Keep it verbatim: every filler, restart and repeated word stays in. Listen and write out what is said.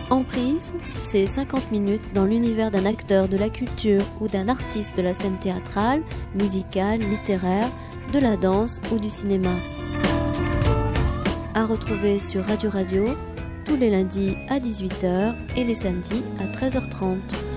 Emprise, c'est cinquante minutes dans l'univers d'un acteur de la culture ou d'un artiste de la scène théâtrale, musicale, littéraire, de la danse ou du cinéma. À retrouver sur Radio Radio tous les lundis à dix-huit heures et les samedis à treize heures trente.